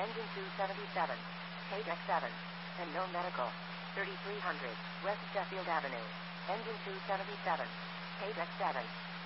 Engine 277. Page X7. And no medical. 3300 West Sheffield Avenue. Engine 277. Page X7.